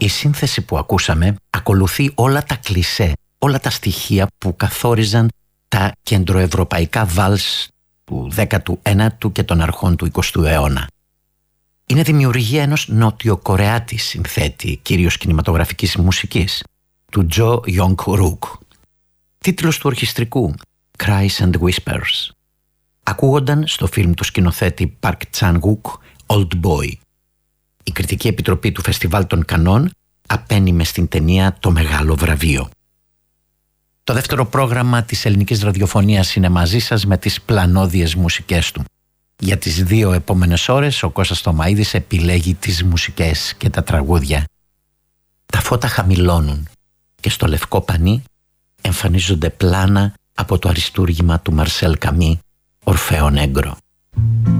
Η σύνθεση που ακούσαμε ακολουθεί όλα τα κλισέ, όλα τα στοιχεία που καθόριζαν τα κεντροευρωπαϊκά βάλς του 19ου και των αρχών του 20ου αιώνα. Είναι δημιουργία ενός νοτιοκορεάτη συνθέτη, κυρίως κινηματογραφικής μουσικής, του Τζο Ιονγκ Ρουκ. Τίτλος του ορχιστρικού Cries and Whispers. Ακούγονταν στο φιλμ του σκηνοθέτη Park Chan-wook Old Boy. Η κριτική επιτροπή του Φεστιβάλ των Κανών απένιμε στην ταινία το μεγάλο βραβείο. Το δεύτερο πρόγραμμα της ελληνικής ραδιοφωνίας είναι μαζί σας με τις πλανόδιες μουσικές του. Για τις 2 επόμενες ώρες ο Κώστας Θωμαΐδης επιλέγει τις μουσικές και τα τραγούδια. Τα φώτα χαμηλώνουν και στο λευκό πανί εμφανίζονται πλάνα από το αριστούργημα του Μαρσέλ Καμί, Ορφέο Νέγκρο.